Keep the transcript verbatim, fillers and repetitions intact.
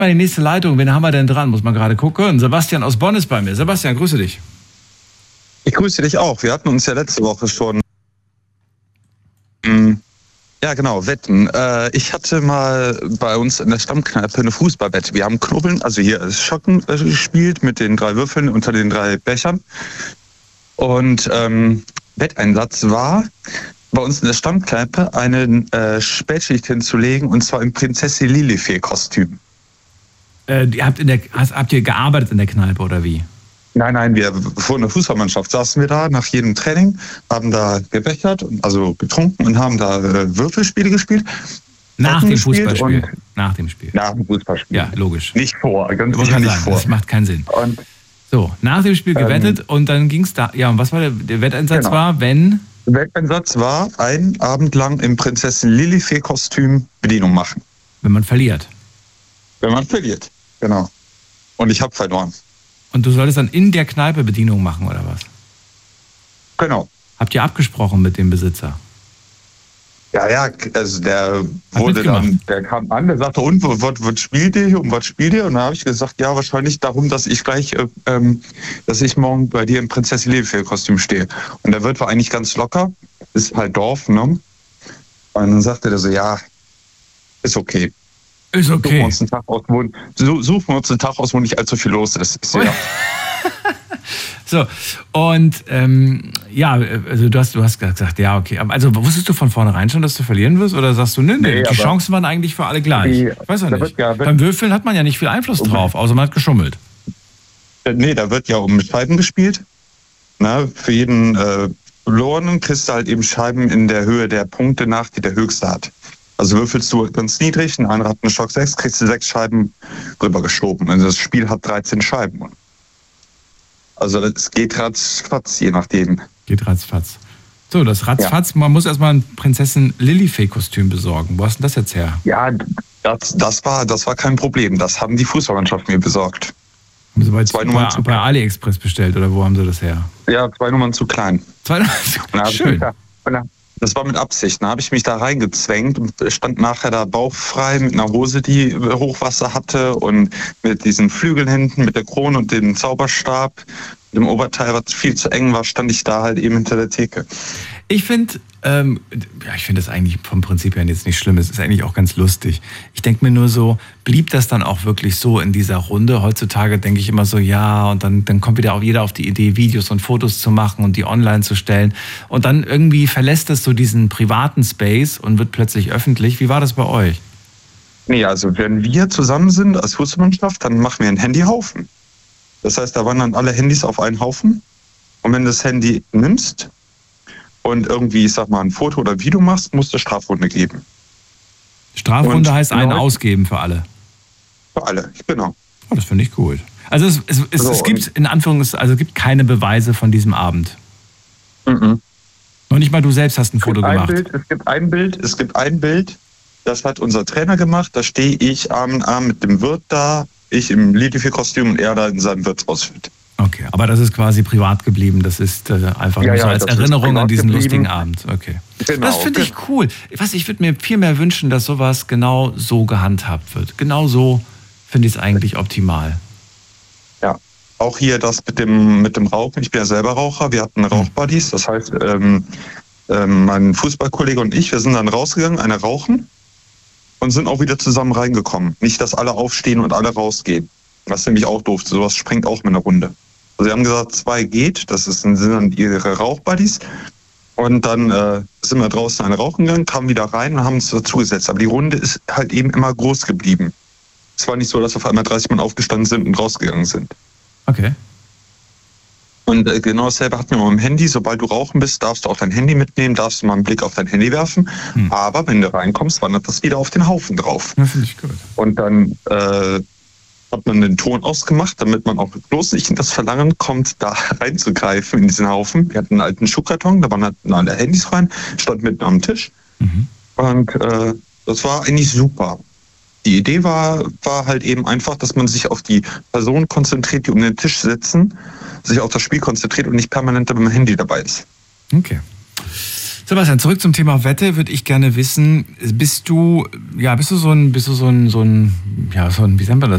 Mal die nächste Leitung, wen haben wir denn dran? Muss man gerade gucken. Sebastian aus Bonn ist bei mir. Sebastian, grüße dich. Ich grüße dich auch. Wir hatten uns ja letzte Woche schon... Hm, ja, genau, Wetten. Äh, ich hatte mal bei uns in der Stammkneipe eine Fußballwette. Wir haben Knubbeln, also hier Schocken äh, gespielt mit den drei Würfeln unter den drei Bechern. Und ähm, Wetteinsatz war, bei uns in der Stammkneipe eine äh, Spätschicht hinzulegen, und zwar im Prinzessin Lilifee-Kostüm. Äh, ihr habt, in der, habt ihr gearbeitet in der Kneipe oder wie? Nein, nein, wir vor einer Fußballmannschaft saßen wir da nach jedem Training, haben da gebechert, also getrunken und haben da äh, Würfelspiele gespielt. Nach dem Fußballspiel. Nach dem Spiel. Nach dem Fußballspiel. Ja, logisch. Nicht vor, ganz sicher nicht sagen, vor. Das macht keinen Sinn. Und, so, nach dem Spiel gewettet ähm, und dann ging es da. Ja, und was war der, der Wetteinsatz genau. war, wenn? Der Wetteinsatz war, einen Abend lang im Prinzessin Lilifee-Kostüm Bedienung machen. Wenn man verliert. Wenn man verliert, genau. Und ich habe verloren. Und du solltest dann in der Kneipe Bedienung machen, oder was? Genau. Habt ihr abgesprochen mit dem Besitzer? Ja, ja, also der wurde dann, der kam an, der sagte, und was, was spielt ihr hier und was spielt ihr? Und dann habe ich gesagt, ja, wahrscheinlich darum, dass ich gleich, ähm, dass ich morgen bei dir im Prinzessin Lilifee-Kostüm stehe. Und der Wirt war eigentlich ganz locker, ist halt Dorf, ne? Und dann sagte der so, ja, ist okay. Ist okay. Suchen wir uns einen Tag aus, wo, suchen wir uns einen Tag aus, wo nicht allzu viel los ist. ist ja. So, und ähm, ja, also du hast, du hast gesagt, ja, okay. Also wusstest du von vornherein schon, dass du verlieren wirst? Oder sagst du, nee, nee, nee die Chancen waren eigentlich für alle gleich? Die, ich weiß auch nicht. Ja, beim Würfeln hat man ja nicht viel Einfluss okay. drauf, außer man hat geschummelt. Nee, da wird ja um Scheiben gespielt. Na, für jeden äh, Verlorenen kriegst du halt eben Scheiben in der Höhe der Punkte nach, die der Höchste hat. Also würfelst du ganz niedrig, ein anderer hat einen Stock sechs, kriegst du sechs Scheiben rübergeschoben. Also das Spiel hat dreizehn Scheiben. Also es geht ratzfatz, je nachdem. Geht ratzfatz. So, das ratzfatz, ja. Man muss erstmal ein Prinzessin Lilifee-Kostüm besorgen. Wo hast du das jetzt her? Ja, das, das, war, das war kein Problem. Das haben die Fußballmannschaft mir besorgt. Haben sie bei, zwei Nummern bei, zu bei AliExpress bestellt oder wo haben sie das her? Ja, zwei Nummern zu klein. Zwei Nummern zu klein? Schön. Da, das war mit Absicht. Da habe ich mich da reingezwängt und stand nachher da bauchfrei mit einer Hose, die Hochwasser hatte und mit diesen Flügeln hinten, mit der Krone und dem Zauberstab. Mit dem Oberteil, was viel zu eng war, stand ich da halt eben hinter der Theke. Ich finde, ähm, ja, ich finde das eigentlich vom Prinzip her jetzt nicht schlimm. Es ist eigentlich auch ganz lustig. Ich denke mir nur so, blieb das dann auch wirklich so in dieser Runde? Heutzutage denke ich immer so, ja, und dann, dann kommt wieder auch jeder auf die Idee, Videos und Fotos zu machen und die online zu stellen. Und dann irgendwie verlässt es so diesen privaten Space und wird plötzlich öffentlich. Wie war das bei euch? Nee, also wenn wir zusammen sind als Fußballmannschaft, dann machen wir einen Handyhaufen. Das heißt, da wandern alle Handys auf einen Haufen. Und wenn du das Handy nimmst und irgendwie, ich sag mal, ein Foto oder Video machst, musst du Strafrunde geben. Strafrunde und heißt einen ausgeben für alle? Für alle, genau. Oh, das finde ich gut. Also es, es, es, so, es gibt in Anführungszeichen, also es gibt keine Beweise von diesem Abend. Mhm. Noch nicht mal du selbst hast ein Foto ein gemacht. Bild, es gibt ein Bild, es gibt ein Bild, das hat unser Trainer gemacht. Da stehe ich Arm in Arm mit dem Wirt da. Ich im Lilifee-Kostüm und er da in seinem Wirtshaushalt. Okay, aber das ist quasi privat geblieben. Das ist äh, einfach ja, nur so ja, als Erinnerung an diesen geblieben. lustigen Abend. Okay. Genau. Das finde ich cool. Was, ich würde mir viel mehr wünschen, dass sowas genau so gehandhabt wird. Genau so finde ich es eigentlich optimal. Ja, auch hier das mit dem, mit dem Rauchen. Ich bin ja selber Raucher. Wir hatten Rauchbuddies. Das heißt, ähm, ähm, mein Fußballkollege und ich, wir sind dann rausgegangen, eine rauchen. Und sind auch wieder zusammen reingekommen. Nicht, dass alle aufstehen und alle rausgehen. Das ist nämlich auch doof. Sowas sprengt auch mit einer Runde. Also sie haben gesagt, zwei geht. Das ist, sind dann ihre Rauchbuddies. Und dann äh, sind wir draußen eine rauchen gegangen, kamen wieder rein und haben uns dazugesetzt. Aber die Runde ist halt eben immer groß geblieben. Es war nicht so, dass auf einmal dreißig Mann aufgestanden sind und rausgegangen sind. Okay. Und äh, genau dasselbe hatten wir mal im Handy. Sobald du rauchen bist, darfst du auch dein Handy mitnehmen, darfst du mal einen Blick auf dein Handy werfen. Hm. Aber wenn du reinkommst, wandert das wieder auf den Haufen drauf. Das finde ich gut. Und dann äh, hat man den Ton ausgemacht, damit man auch bloß nicht in das Verlangen kommt, da reinzugreifen in diesen Haufen. Wir hatten einen alten Schuhkarton, da waren halt alle Handys rein, stand mitten am Tisch. Mhm. Und äh, das war eigentlich super. Die Idee war, war halt eben einfach, dass man sich auf die Personen konzentriert, die um den Tisch sitzen, sich auf das Spiel konzentriert und nicht permanent mit dem Handy dabei ist. Okay. Sebastian, zurück zum Thema Wette, würde ich gerne wissen, bist du, ja, bist du so ein, bist du so ein, so ein, ja, so ein, wie nennt man das?